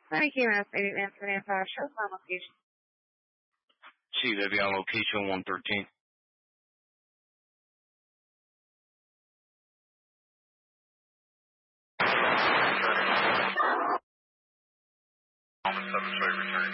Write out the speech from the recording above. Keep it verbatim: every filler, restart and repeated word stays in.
Thank you, Miss eight nine seven five. Show my location. See, they'll be on location one thirteen. seven, returning.